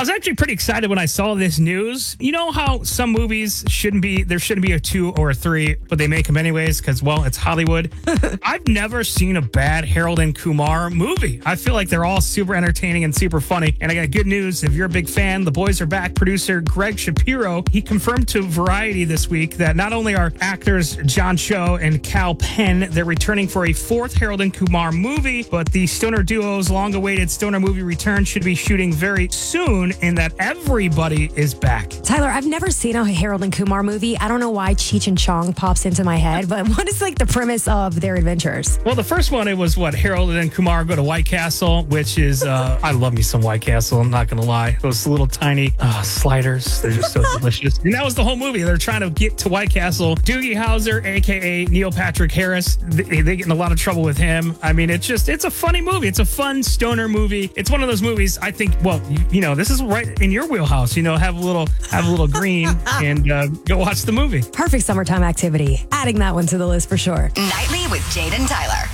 was actually pretty excited when I saw this news. You know how some movies there shouldn't be a 2 or a 3, but they make them anyways because, well, it's Hollywood. I've never seen a bad Harold and Kumar movie. I feel like they're all super entertaining and super funny. And I got good news. If you're a big fan, the boys are back. Producer Greg Shapiro, he confirmed to Variety this week that not only are actors John Cho and Cal Penn, they're returning for a 4th Harold and Kumar movie, but the stoner duo's long-awaited stoner movie return should be shooting very soon, and that everybody is back. Tyler, I've never seen a Harold and Kumar movie. I don't know why Cheech and Chong pops into my head, but what is like the premise of their adventures? Well, the first one, it was Harold and Kumar go to White Castle, which is, I love me some White Castle, I'm not going to lie. Those little tiny sliders, they're just so delicious. And that was the whole movie. They're trying to get to White Castle. Doogie Howser, a.k.a. Neil Patrick Harris, they get in a lot of trouble with him. I mean, it's a funny movie. It's a fun stoner movie. It's one of those movies, I think, well, this is right in your wheelhouse. Have a little green and go watch the movie. Perfect summertime activity. Adding that one to the list for sure. Nightly with Jade and Tyler.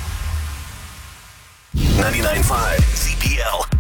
99.5 CPL.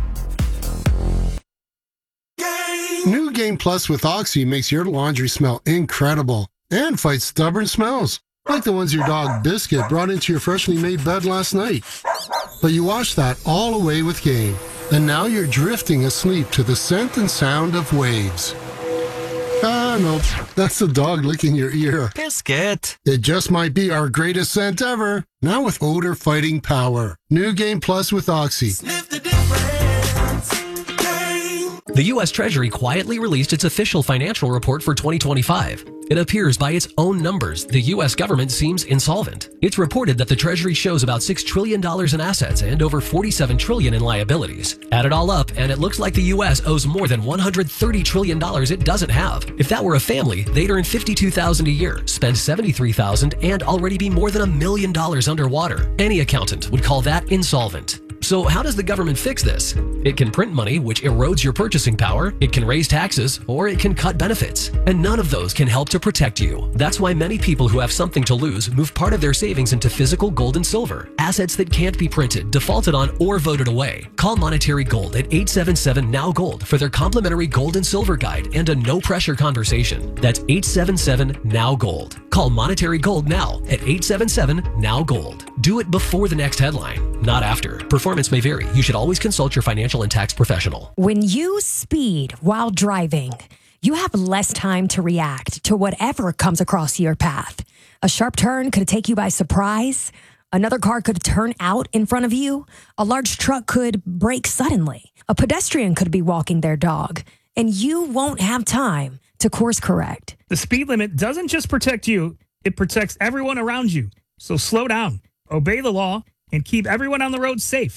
New Game Plus with Oxy makes your laundry smell incredible and fights stubborn smells, like the ones your dog Biscuit brought into your freshly made bed last night. But you washed that all away with Game, and now you're drifting asleep to the scent and sound of waves. Nope, that's the dog licking your ear. Biscuit. It just might be our greatest scent ever, now with odor fighting power. New Game Plus with Oxy. Sniff the difference. The U.S. Treasury quietly released its official financial report for 2025. It appears by its own numbers, the U.S. government seems insolvent. It's reported that the Treasury shows about $6 trillion in assets and over $47 trillion in liabilities. Add it all up, and it looks like the U.S. owes more than $130 trillion it doesn't have. If that were a family, they'd earn $52,000 a year, spend $73,000, and already be more than $1 million underwater. Any accountant would call that insolvent. So how does the government fix this? It can print money, which erodes your purchasing power, it can raise taxes, or it can cut benefits. And none of those can help to protect you. That's why many people who have something to lose move part of their savings into physical gold and silver, assets that can't be printed, defaulted on, or voted away. Call Monetary Gold at 877-NOW-GOLD for their complimentary gold and silver guide and a no-pressure conversation. That's 877-NOW-GOLD. Call Monetary Gold now at 877-NOW-GOLD. Do it before the next headline, not after. Performance may vary. You should always consult your financial and tax professional. When you speed while driving, you have less time to react to whatever comes across your path. A sharp turn could take you by surprise. Another car could turn out in front of you. A large truck could brake suddenly. A pedestrian could be walking their dog. And you won't have time to course correct. The speed limit doesn't just protect you, it protects everyone around you. So slow down, obey the law, and keep everyone on the road safe.